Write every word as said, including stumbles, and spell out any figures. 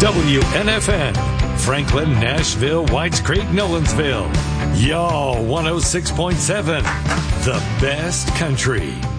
W N F N, Franklin, Nashville, Whites Creek, Nolensville. Y'all, one oh six point seven, the best country.